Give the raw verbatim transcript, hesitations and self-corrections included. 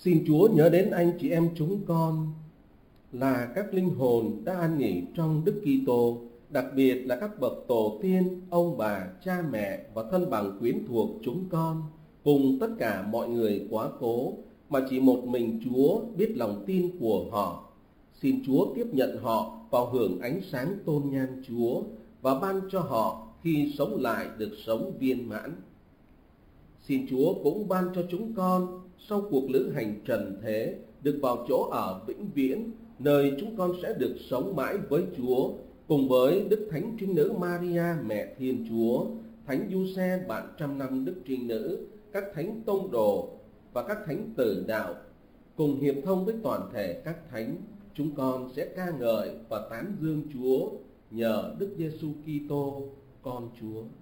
Xin Chúa nhớ đến anh chị em chúng con là các linh hồn đã an nghỉ trong Đức Kitô, đặc biệt là các bậc tổ tiên, ông bà, cha mẹ và thân bằng quyến thuộc chúng con, cùng tất cả mọi người quá cố mà chỉ một mình Chúa biết lòng tin của họ. Xin Chúa tiếp nhận họ vào hưởng ánh sáng tôn nhan Chúa và ban cho họ khi sống lại được sống viên mãn. Xin Chúa cũng ban cho chúng con sau cuộc lữ hành trần thế được vào chỗ ở vĩnh viễn, nơi chúng con sẽ được sống mãi với Chúa, cùng với Đức Thánh Trinh Nữ Maria Mẹ Thiên Chúa, Thánh Giuse bạn trăm năm Đức Trinh Nữ, các thánh tông đồ và các thánh tử đạo. Cùng hiệp thông với toàn thể các thánh, chúng con sẽ ca ngợi và tán dương Chúa nhờ Đức Giêsu Kitô, con Chúa.